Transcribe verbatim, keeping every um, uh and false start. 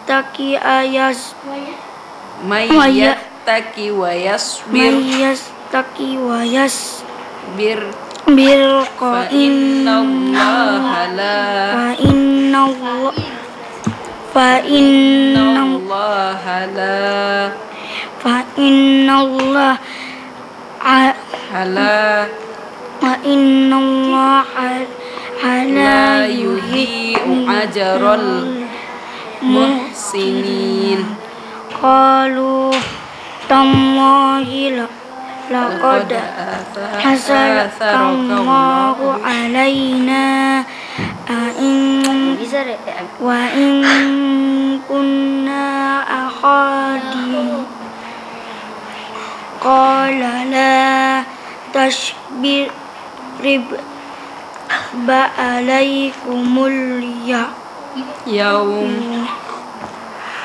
yattaqi ayas may Maya- yattaqi wa yasbir man yattaqi wa yasbir fa fa innallaha la fa inna Allah fa inna innallaha la fa inna Allah a- hala wa inna Allah la ala yudhi'u ajral muhsinin. qalu tallahi la laqad hasarakallahu alaina a in wa in kunna akhadi qala la tashbir rib ba alaikumul ya yaum